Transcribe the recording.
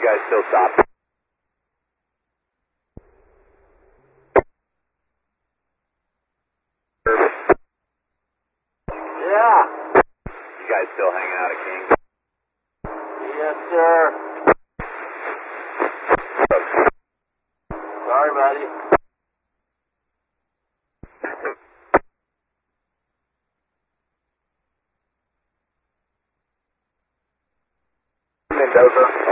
guys still stop? Yeah. You guys still hanging out at King? Yes, sir. Sorry, buddy. Mendoza.